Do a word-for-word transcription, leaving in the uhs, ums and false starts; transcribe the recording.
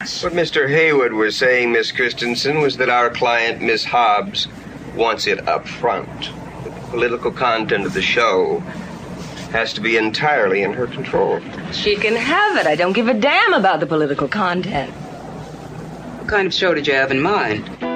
Thanks. What Mister Haywood was saying, Miss Christensen, was that our client, Miss Hobbs, wants it up front. The political content of the show has to be entirely in her control. She can have it. I don't give a damn about the political content. What kind of show did you have in mind?